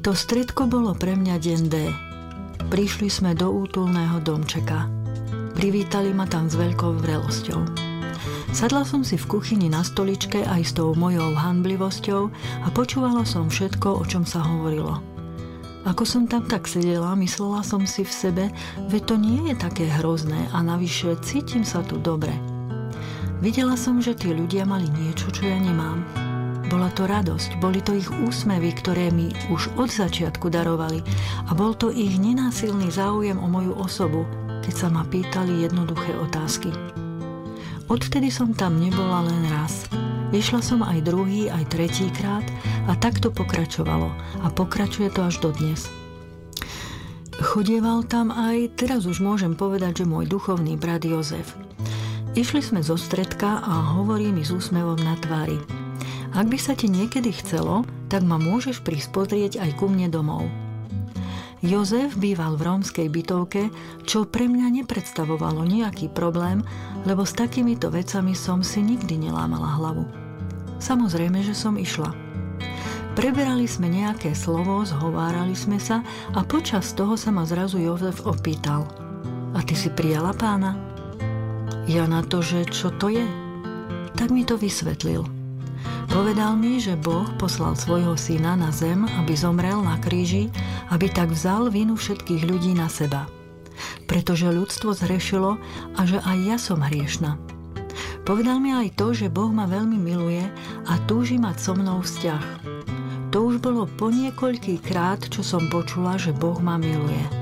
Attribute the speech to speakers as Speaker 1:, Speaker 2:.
Speaker 1: To stredko bolo pre mňa deň D. Prišli sme do útulného domčeka. Privítali ma tam s veľkou vrelosťou. Sadla som si v kuchyni na stoličke aj s tou mojou hanblivosťou a počúvala som všetko, o čom sa hovorilo. Ako som tam tak sedela, myslela som si v sebe, veď to nie je také hrozné a navyše cítim sa tu dobre. Videla som, že tí ľudia mali niečo, čo ja nemám. Bola to radosť, boli to ich úsmevy, ktoré mi už od začiatku darovali a bol to ich nenásilný záujem o moju osobu, keď sa ma pýtali jednoduché otázky. Odvtedy som tam nebola len raz. Išla som aj druhý, aj tretí krát a tak to pokračovalo. A pokračuje to až dodnes. Chodieval tam aj, teraz už môžem povedať, že môj duchovný brat Jozef. Išli sme zo stredka a hovorí mi s úsmevom na tvári. Ak by sa ti niekedy chcelo, tak ma môžeš prísť pozrieť aj ku mne domov. Jozef býval v rómskej bytovke, čo pre mňa nepredstavovalo nejaký problém, lebo s takýmito vecami som si nikdy nelámala hlavu. Samozrejme, že som išla. Preberali sme nejaké slovo, zhovárali sme sa a počas toho sa ma zrazu Jozef opýtal. A ty si prijala pána? Ja na to, že čo to je? Tak mi to vysvetlil. Povedal mi, že Boh poslal svojho syna na zem, aby zomrel na kríži, aby tak vzal vinu všetkých ľudí na seba. Pretože ľudstvo zhrešilo a že aj ja som hriešna. Povedal mi aj to, že Boh ma veľmi miluje a túži mať so mnou vzťah. To už bolo po niekoľký krát, čo som počula, že Boh ma miluje.